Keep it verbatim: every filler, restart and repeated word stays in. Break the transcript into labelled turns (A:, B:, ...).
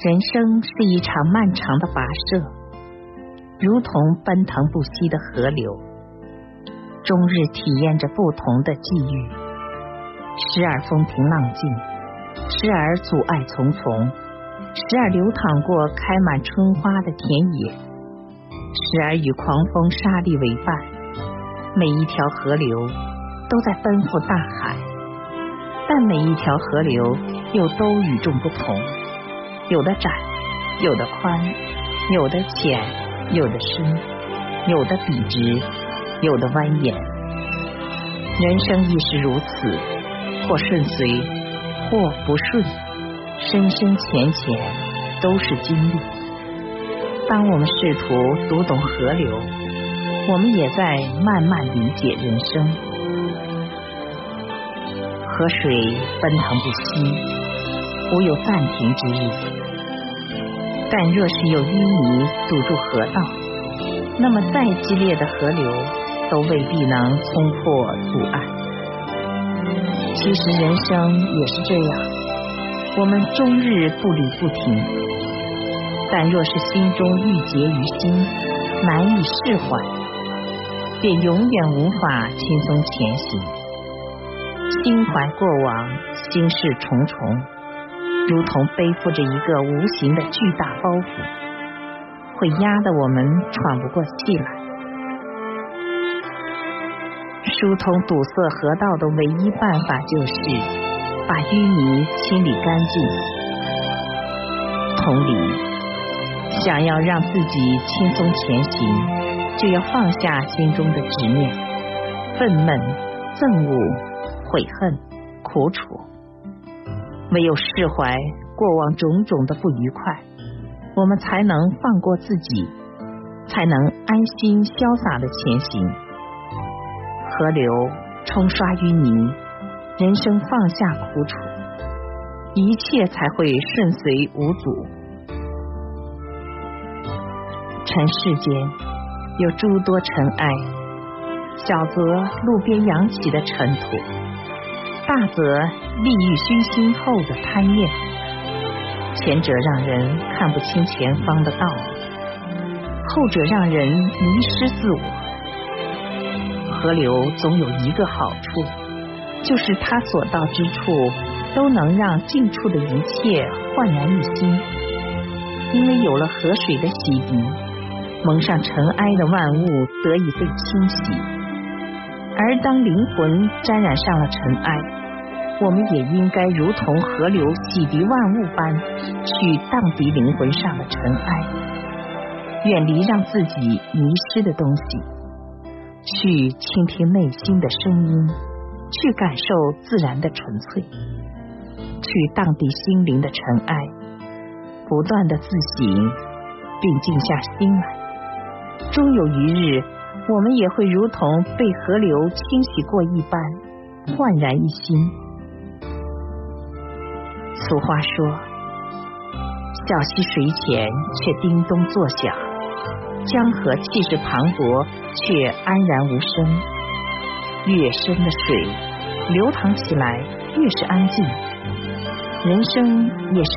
A: 人生是一场漫长的跋涉，如同奔腾不息的河流，终日体验着不同的际遇，时而风平浪静，时而阻碍重重，时而流淌过开满春花的田野，时而与狂风沙砾为伴。每一条河流都在奔赴大海，但每一条河流又都与众不同，有的窄，有的宽，有的浅，有的深，有的笔直，有的蜿蜒。人生亦是如此，或顺遂，或不顺，深深浅浅都是经历。当我们试图读懂河流，我们也在慢慢理解人生。河水奔腾不息，无有暂停之日，但若是有淤泥堵住河道，那么再激烈的河流都未必能冲破阻碍。其实人生也是这样，我们终日步履不停，但若是心中郁结于心，难以释怀，便永远无法轻松前行。心怀过往，心事重重，如同背负着一个无形的巨大包袱，会压得我们喘不过气来。疏通堵塞河道的唯一办法就是把淤泥清理干净。同理，想要让自己轻松前行，就要放下心中的执念、愤懑、憎恶、悔恨、苦楚。唯有释怀过往种种的不愉快，我们才能放过自己，才能安心潇洒地前行。河流冲刷淤泥，人生放下苦楚，一切才会顺遂无阻。尘世间有诸多尘埃，小则路边扬起的尘土，大则利欲熏心后的贪念。前者让人看不清前方的道路，后者让人迷失自我。河流总有一个好处，就是它所到之处都能让近处的一切焕然一新。因为有了河水的洗涤，蒙上尘埃的万物得以被清洗。而当灵魂沾染上了尘埃，我们也应该如同河流洗涤万物般，去荡涤灵魂上的尘埃，远离让自己迷失的东西，去倾听内心的声音，去感受自然的纯粹，去荡涤心灵的尘埃，不断的自省，并静下心来。终有一日，我们也会如同被河流清洗过一般，焕然一新。俗话说，小溪水浅却叮咚作响，江河气势磅礴却安然无声。越深的水流淌起来越是安静，人生也是